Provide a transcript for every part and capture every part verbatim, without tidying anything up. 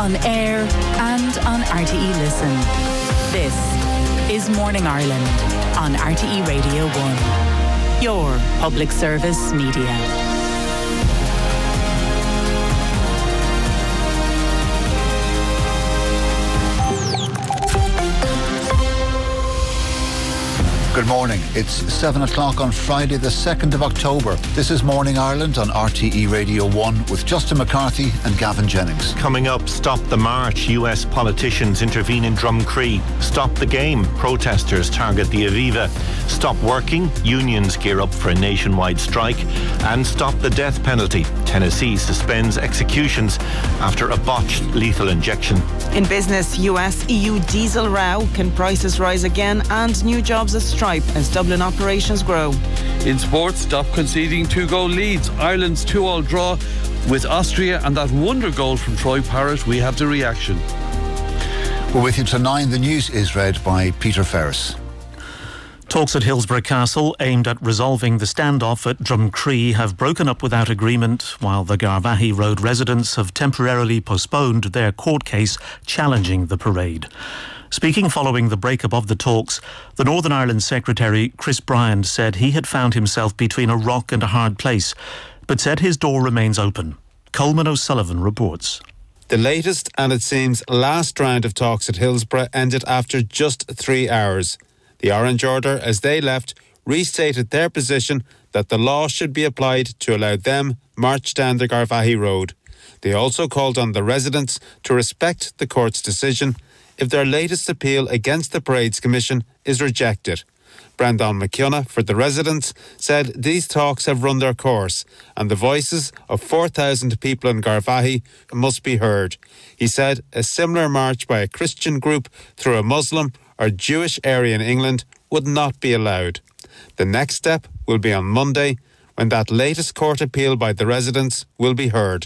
on air and on R T E Listen. This is Morning Ireland on R T E Radio one. Your public service media. Good morning. It's seven o'clock on Friday the second of October. This is Morning Ireland on R T E Radio one with Justin McCarthy and Gavin Jennings. Coming up, Stop the March. U S politicians intervene in Drumcree. Stop the game. Protesters target the Aviva. Stop working. Unions gear up for a nationwide strike. And stop the death penalty. Tennessee suspends executions after a botched lethal injection. In business, U S E U diesel row. Can prices rise again? And new jobs a stripe as Dublin operations grow. In sports, stop conceding two-goal leads. Ireland's two-all draw with Austria and that wonder goal from Troy Parrott. We have the reaction. We're with you till nine. The news is read by Peter Ferris. Talks at Hillsborough Castle aimed at resolving the standoff at Drumcree have broken up without agreement, while the Garvaghey Road residents have temporarily postponed their court case challenging the parade. Speaking following the breakup of the talks, the Northern Ireland Secretary Chris Bryant said he had found himself between a rock and a hard place, but said his door remains open. Coleman O'Sullivan reports. The latest and it seems last round of talks at Hillsborough ended after just three hours. The Orange Order, as they left, restated their position that the law should be applied to allow them march down the Garvaghey Road. They also called on the residents to respect the court's decision if their latest appeal against the Parades Commission is rejected. Brandon McKenna, for the residents, said these talks have run their course and the voices of four thousand people in Garvaghey must be heard. He said a similar march by a Christian group through a Muslim or Jewish area in England would not be allowed. The next step will be on Monday, when that latest court appeal by the residents will be heard.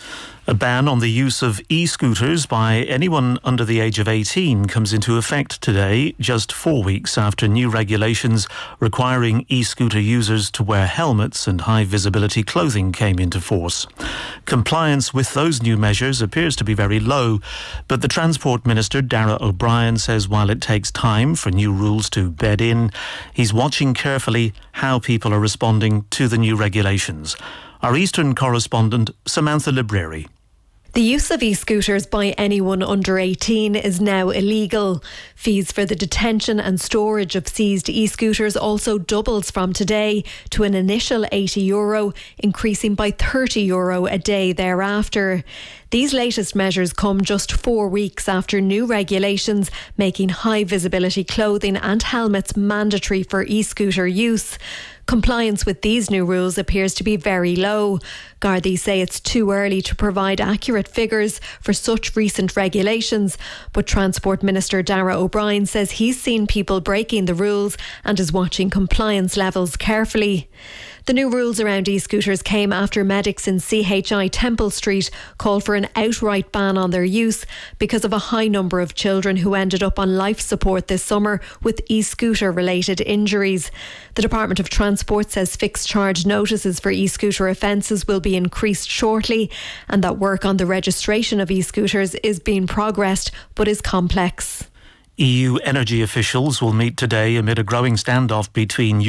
A ban on the use of e-scooters by anyone under the age of eighteen comes into effect today, just four weeks after new regulations requiring e-scooter users to wear helmets and high-visibility clothing came into force. Compliance with those new measures appears to be very low, but the Transport Minister, Darragh O'Brien, says while it takes time for new rules to bed in, he's watching carefully how people are responding to the new regulations. Our Eastern correspondent, Samantha Libreri. The use of e-scooters by anyone under eighteen is now illegal. Fees for the detention and storage of seized e-scooters also doubles from today to an initial eighty euro, increasing by thirty euro a day thereafter. These latest measures come just four weeks after new regulations making high visibility clothing and helmets mandatory for e-scooter use. Compliance with these new rules appears to be very low. Gardaí say it's too early to provide accurate figures for such recent regulations, but Transport Minister Darragh O'Brien says he's seen people breaking the rules and is watching compliance levels carefully. The new rules around e-scooters came after medics in C H I Temple Street called for an outright ban on their use because of a high number of children who ended up on life support this summer with e-scooter related injuries. The Department of Transport says fixed charge notices for e-scooter offences will be increased shortly and that work on the registration of e-scooters is being progressed but is complex. E U energy officials will meet today amid a growing standoff between